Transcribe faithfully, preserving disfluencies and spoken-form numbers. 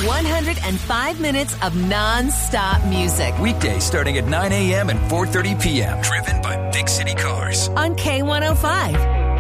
one hundred five minutes of non-stop music. Weekdays starting at nine a.m. and four thirty p.m. Driven by Big City Cars. On K one oh five.